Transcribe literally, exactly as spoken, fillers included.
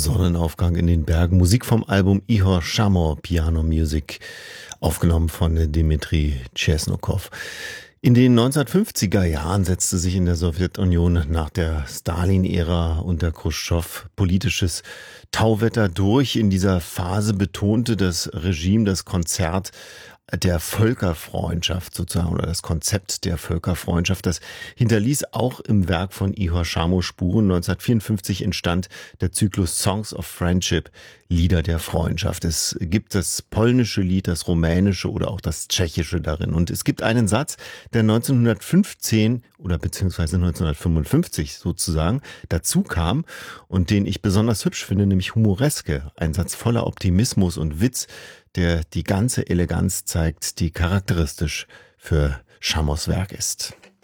Sonnenaufgang in den Bergen. Musik vom Album Ihor Shamo Piano Music, aufgenommen von Dmitri Chesnokov. In den neunzehnhundertfünfziger Jahren setzte sich in der Sowjetunion nach der Stalin-Ära unter Chruschtschow politisches Tauwetter durch. In dieser Phase betonte das Regime das Konzert der Völkerfreundschaft sozusagen oder das Konzept der Völkerfreundschaft. Das hinterließ auch im Werk von Ihor Shamo Spuren. neunzehnhundertvierundfünfzig entstand der Zyklus Songs of Friendship, Lieder der Freundschaft. Es gibt das polnische Lied, das rumänische oder auch das tschechische darin. Und es gibt einen Satz, der neunzehnhundertfünfzehn oder beziehungsweise neunzehnhundertfünfundfünfzig sozusagen dazu kam und den ich besonders hübsch finde, nämlich humoreske. Ein Satz voller Optimismus und Witz, der die ganze Eleganz zeigt, die charakteristisch für Shamos Werk ist.